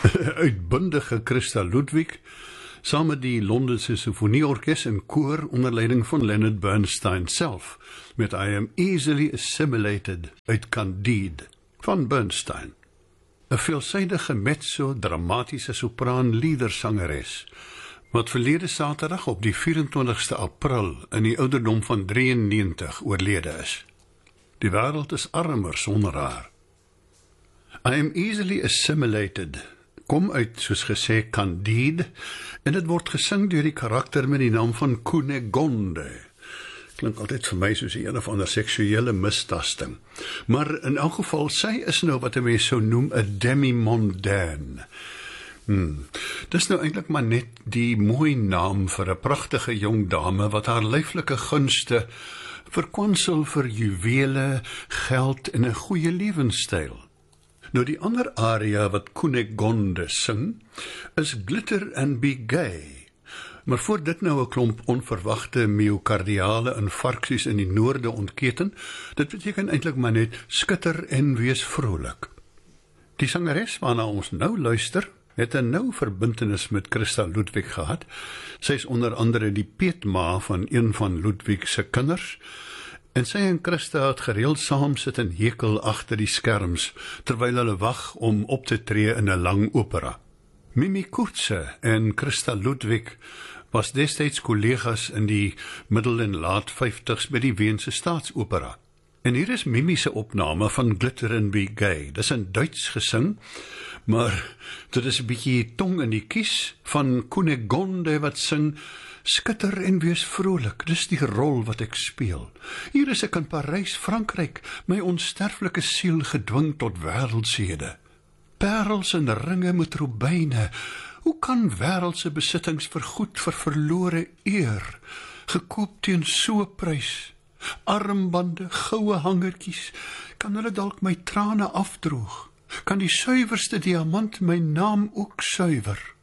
Uitbundige Christa Ludwig, saam met die Londense Sinfonieorkes en koor onder leiding van Leonard Bernstein self, met I Am Easily Assimilated uit Candide van Bernstein. 'n veelsidige mezzo-dramatische sopraan-liedersangeres, wat verlede Saterdag op die 24ste April in die ouderdom van 93 oorlede is. Die wêreld is armer sonder haar. I Am Easily Assimilated kom uit, soos gesê, Candide, en dit word gesing deur die karakter met die naam van Cunegonde. Klink altyd vir my soos een of ander seksuele mistasting. Maar in elk geval, sy is nou wat 'n mens sou noem 'n demi-mondaine. Dis nou eintlik maar net die mooi naam vir 'n pragtige jong dame wat haar lyflike gunste verkwansel vir juwele, geld en 'n goeie lewenstyl. Nou die ander aria wat Cunegonde sing, is Glitter and Be Gay. Maar voor dit nou 'n klomp onverwagte myokardiale infarksies in die noorde ontketen, dit beteken eintlik maar net skitter en wees vrolik. Die sangeres waarna ons nou luister, het 'n nou verbintenis met Christa Ludwig gehad. Sy is onder andere die peetma van een van Ludwig se kinders, en sy en Christa het gereeld saam sit en hekel agter die skerms, terwyl hulle wag om op te tree in 'n lang opera. Mimi Coetzee en Christa Ludwig was destyds kollegas in die middel- en laat 50s by die Weense Staatsopera. En hier is Mimi se opname van Glitter and Be Gay. Dis in Duits gesing, maar dit is 'n bietjie tong in die kies van Cunegonde wat sing, skitter en wees vrolik, dis die rol wat ek speel. Hier is ek in Parys, Frankryk, my onsterflike siel gedwing tot wêreldshede. Parels en ringe met robyne, hoe kan wêreldse besittings vergoed vir verlore eer, gekoop teen so 'n prys? Armbande, goue hangertjies, kan hulle dalk my trane afdroog? Kan die suiwerste diamant my naam ook suiwer?